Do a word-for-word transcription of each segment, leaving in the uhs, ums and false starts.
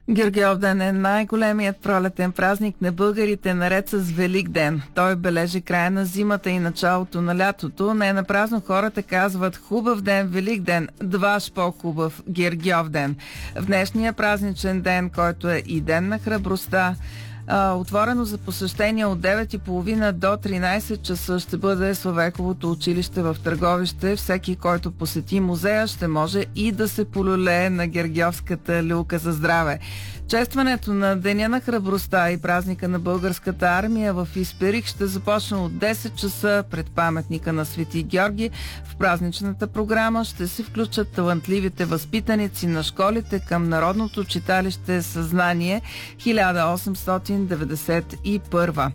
Гергьовден е най-големият пролетен празник на българите наред с Великден. Той бележи края на зимата и началото на лятото. Не напразно хората казват хубав ден Великден, дваж по-хубав Гергьовден. В днешния празничен ден, който е и ден на храбростта, Uh, отворено за посещение от девет и половина до тринайсет часа ще бъде Славейковото училище в Търговище. Всеки, който посети музея, ще може и да се полюлее на гергьовската люлка за здраве. Честването на Деня на храбростта и празника на българската армия в Исперих ще започне от десет часа пред паметника на Свети Георги. В празничната програма ще се включат талантливите възпитаници на школите към Народното читалище Съзнание хиляда осемстотин деветдесет и първа.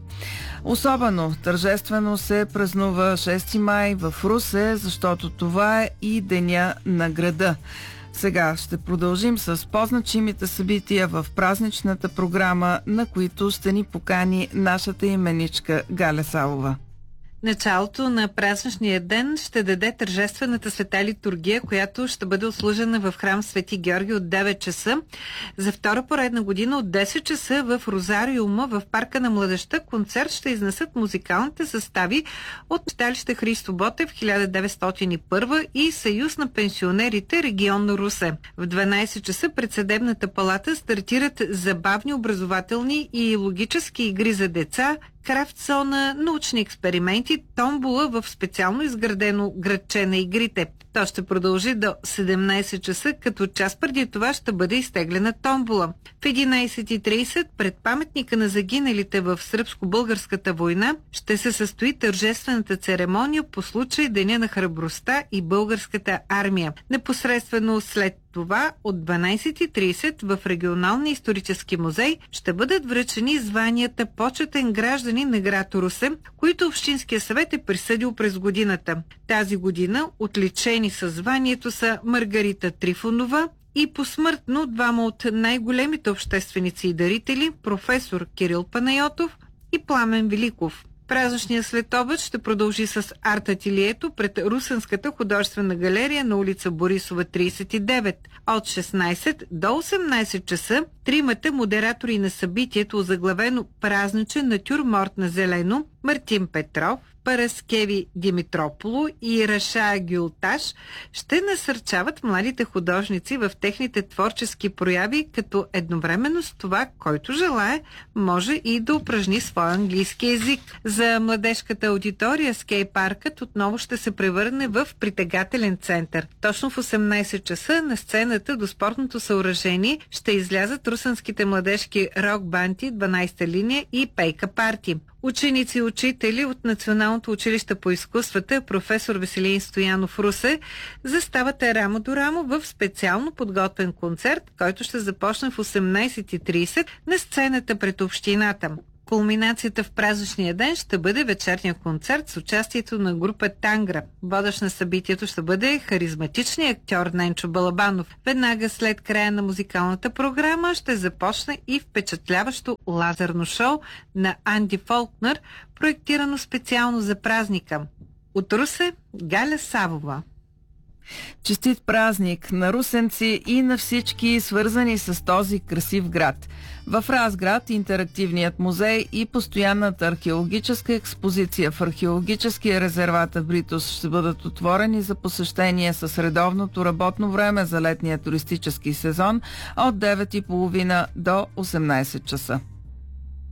Особено тържествено се празнува шести май в Русе, защото това е и Деня на града. Сега ще продължим с по-значимите събития в празничната програма, на които ще ни покани нашата именичка Галя Савова. Началото на празничния ден ще даде тържествената света литургия, която ще бъде отслужена в храм Свети Георги от девет часа. За втора поредна година от десет часа в Розариума в парка на младежта концерт ще изнесат музикалните състави от читалище Христо Ботев хиляда деветстотин и първа и Съюз на пенсионерите регион на Русе. В дванайсет часа пред съдебната палата стартират забавни образователни и логически игри за деца, крафт-зона, научни експерименти, томбола в специално изградено градче на игрите. То ще продължи до седемнайсет часа, като час преди това ще бъде изтеглена томбола. В единайсет и трийсет пред паметника на загиналите в Сръбско-българската война ще се състои тържествената церемония по случай Деня на храбростта и българската армия. Непосредствено след това от дванайсет и трийсет в Регионалния исторически музей ще бъдат връчени званията почетен гражданин на град Русе, които Общинския съвет е присъдил през годината. Тази година отличени със званието са Маргарита Трифонова и посмъртно двама от най-големите общественици и дарители, професор Кирил Панайотов и Пламен Великов. Празничният следобед ще продължи с арт-ателието пред Русенската художествена галерия на улица Борисова трийсет и девет. От шестнайсет до осемнайсет часа тримата модератори на събитието, озаглавено празничен натюрморт на зелено, Мартин Петров, Параскеви Димитрополо и Раша Гюлташ ще насърчават младите художници в техните творчески прояви, като едновременно с това, който желае, може и да упражни своя английски език. За младежката аудитория скейт-паркът отново ще се превърне в притегателен център. Точно в осемнайсет часа на сцената до спортното съоръжение ще излязат русенските младежки рок-банти дванайсета линия и Пейка Парти. Ученици и учители от Националното училище по изкуствата професор Веселин Стоянов Русе застават рамо до рамо в специално подготвен концерт, който ще започне в осемнайсет и трийсет на сцената пред общината. Кулминацията в празничния ден ще бъде вечерния концерт с участието на група Тангра. Водещ на събитието ще бъде харизматичният актьор Ненчо Балабанов. Веднага след края на музикалната програма ще започне и впечатляващо лазерно шоу на Анди Фолкнер, проектирано специално за празника. От Русе, Галя Савова. Честит празник на русенци и на всички свързани с този красив град. В Разград интерактивният музей и постоянната археологическа експозиция в археологическия резерват Бритус ще бъдат отворени за посещение с редовното работно време за летния туристически сезон от девет и половина до осемнайсет часа.